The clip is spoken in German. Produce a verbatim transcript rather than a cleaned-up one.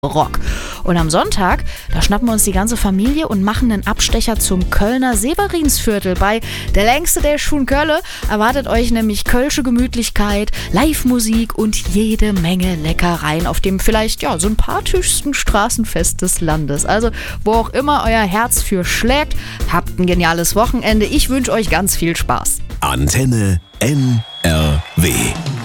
Rock. Und am Sonntag, da schnappen wir uns die ganze Familie und machen einen Abstecher zum Kölner Severinsviertel. Bei Der längste der Schuhen Kölle erwartet euch nämlich kölsche Gemütlichkeit, Live-Musik und jede Menge Leckereien auf dem vielleicht ja sympathischsten Straßenfest des Landes. Also wo auch immer euer Herz für schlägt, habt ein geniales Wochenende. Ich wünsche euch ganz viel Spaß. Antenne N R W